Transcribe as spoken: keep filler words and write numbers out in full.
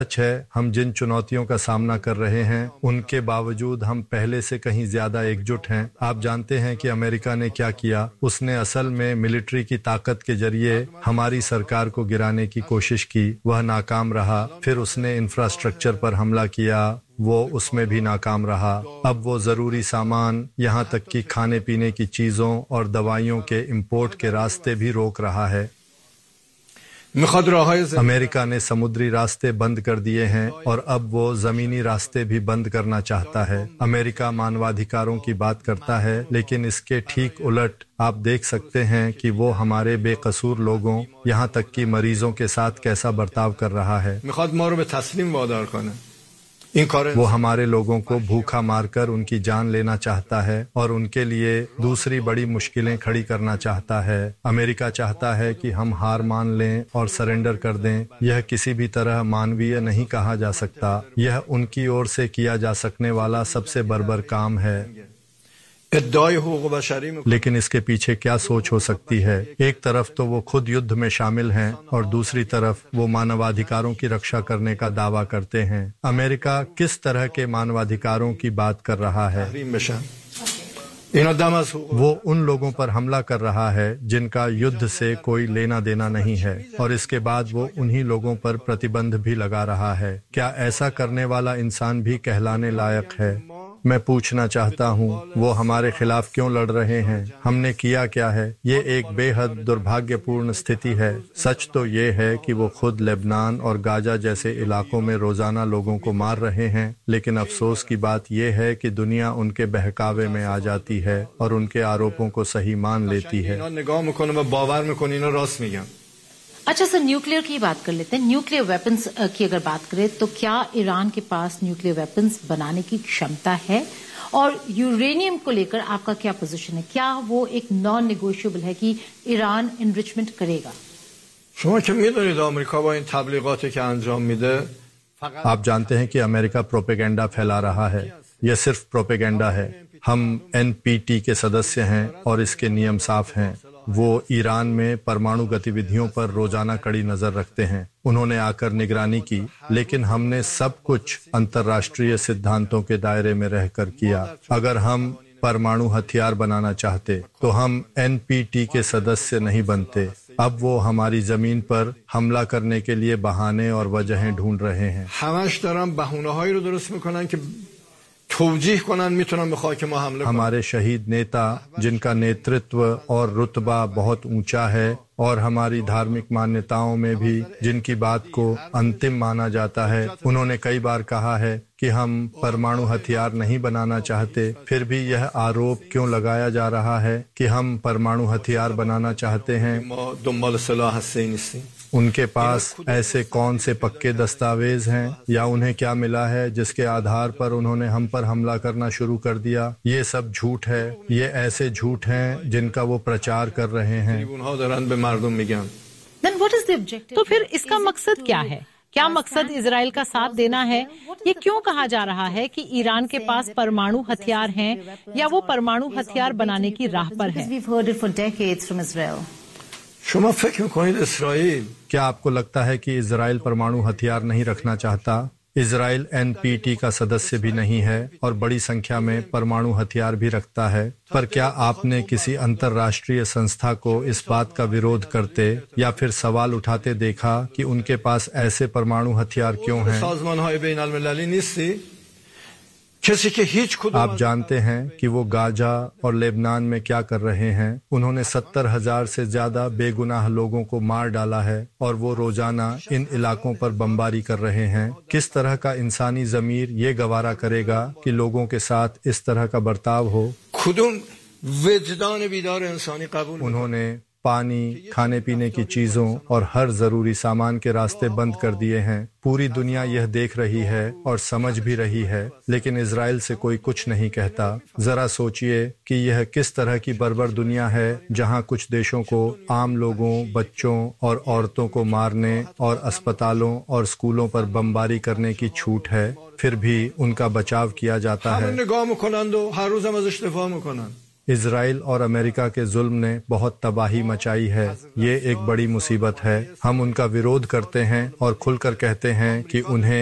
सच है, हम जिन चुनौतियों का सामना कर रहे हैं उनके बावजूद हम पहले से कहीं ज्यादा एकजुट हैं। आप जानते हैं कि अमेरिका ने क्या किया। उसने असल में मिलिट्री की ताकत के जरिए हमारी सरकार को गिराने की कोशिश की, वह नाकाम रहा। फिर उसने इंफ्रास्ट्रक्चर पर हमला किया, वो उसमें भी नाकाम रहा। अब वो जरूरी सामान, यहाँ तक कि खाने पीने की चीजों और दवाइयों के इंपोर्ट के रास्ते भी रोक रहा है। अमेरिका ने समुद्री रास्ते बंद कर दिए हैं और अब वो जमीनी रास्ते भी बंद करना चाहता है। अमेरिका मानवाधिकारों की बात करता है, लेकिन इसके ठीक उलट आप देख सकते हैं कि वो हमारे बेकसूर लोगों, यहाँ तक कि मरीजों के साथ कैसा बर्ताव कर रहा है। वो हमारे लोगों को भूखा मारकर उनकी जान लेना चाहता है और उनके लिए दूसरी बड़ी मुश्किलें खड़ी करना चाहता है। अमेरिका चाहता है कि हम हार मान लें और सरेंडर कर दें। यह किसी भी तरह मानवीय नहीं कहा जा सकता। यह उनकी ओर से किया जा सकने वाला सबसे बर्बर काम है। लेकिन इसके पीछे क्या सोच हो सकती है? एक तरफ तो वो खुद युद्ध में शामिल हैं और दूसरी तरफ वो मानवाधिकारों की रक्षा करने का दावा करते हैं। अमेरिका किस तरह के मानवाधिकारों की बात कर रहा है? वो उन लोगों पर हमला कर रहा है जिनका युद्ध से कोई लेना देना नहीं है, और इसके बाद वो उन्हीं लोगों पर प्रतिबंध भी लगा रहा है। क्या ऐसा करने वाला इंसान भी कहलाने लायक है? मैं पूछना चाहता हूँ, वो हमारे खिलाफ क्यों लड़ रहे हैं? हमने किया क्या है? ये एक बेहद दुर्भाग्यपूर्ण स्थिति है। सच तो ये है कि वो खुद लेबनान और गाजा जैसे इलाकों में रोजाना लोगों को मार रहे हैं, लेकिन अफसोस की बात यह है कि दुनिया उनके बहकावे में आ जाती है और उनके आरोपों को सही मान लेती है। अच्छा सर, न्यूक्लियर की बात कर लेते हैं। न्यूक्लियर वेपन्स की अगर बात करें तो क्या ईरान के पास न्यूक्लियर वेपन्स बनाने की क्षमता है? और यूरेनियम को लेकर आपका क्या पोजीशन है? क्या वो एक नॉन नेगोशिएबल है कि ईरान एनरिचमेंट करेगा? आप जानते हैं कि अमेरिका प्रोपेगेंडा फैला रहा है। यह सिर्फ प्रोपेगेंडा है। हम एन पी टी के सदस्य हैं और इसके नियम साफ हैं। वो ईरान में परमाणु गतिविधियों पर रोजाना कड़ी नजर रखते हैं। उन्होंने आकर निगरानी की, लेकिन हमने सब कुछ अंतर्राष्ट्रीय सिद्धांतों के दायरे में रहकर किया। अगर हम परमाणु हथियार बनाना चाहते तो हम एन पी टी के सदस्य नहीं बनते। अब वो हमारी जमीन पर हमला करने के लिए बहाने और वजहें ढूंढ रहे हैं। हमारे शहीद नेता, जिनका नेतृत्व और रुतबा बहुत ऊंचा है और हमारी धार्मिक मान्यताओं में भी जिनकी बात को अंतिम माना जाता है, उन्होंने कई बार कहा है कि हम परमाणु हथियार नहीं बनाना चाहते। फिर भी यह आरोप क्यों लगाया जा रहा है कि हम परमाणु हथियार बनाना चाहते हैं? उनके पास ऐसे कौन से पक्के दस्तावेज हैं या उन्हें क्या मिला है जिसके आधार पर उन्होंने हम पर हमला करना शुरू कर दिया? ये सब झूठ है। ये ऐसे झूठ हैं जिनका वो प्रचार कर रहे हैं। तो फिर इसका मकसद क्या है? क्या मकसद इजराइल का साथ देना है? ये क्यों कहा जा रहा है कि ईरान के पास परमाणु हथियार हैं या वो परमाणु हथियार बनाने की राह पर है? क्या आपको लगता है कि इजराइल परमाणु हथियार नहीं रखना चाहता? इजराइल एन पी टी का सदस्य भी नहीं है और बड़ी संख्या में परमाणु हथियार भी रखता है। पर क्या आपने किसी अंतर्राष्ट्रीय संस्था को इस बात का विरोध करते या फिर सवाल उठाते देखा कि उनके पास ऐसे परमाणु हथियार क्यों हैं? आप जानते हैं कि वो गाजा और लेबनान में क्या कर रहे हैं? उन्होंने सत्तर हजार से ज्यादा बेगुनाह लोगों को मार डाला है और वो रोजाना इन इलाकों पर बमबारी कर रहे हैं। किस तरह का इंसानी ज़मीर ये गवारा करेगा कि लोगों के साथ इस तरह का बर्ताव हो? उन्होंने पानी, खाने पीने की चीजों और हर जरूरी सामान के रास्ते बंद कर दिए हैं। पूरी दुनिया यह देख रही है और समझ भी रही है, लेकिन इजराइल से कोई कुछ नहीं कहता। जरा सोचिए कि यह किस तरह की बर्बर दुनिया है जहां कुछ देशों को आम लोगों, बच्चों और औरतों को मारने और अस्पतालों और स्कूलों पर बमबारी करने की छूट है, फिर भी उनका बचाव किया जाता है। इजराइल और अमेरिका के जुल्म ने बहुत तबाही मचाई है। ये एक बड़ी मुसीबत है। हम उनका विरोध करते हैं और खुलकर कहते हैं कि उन्हें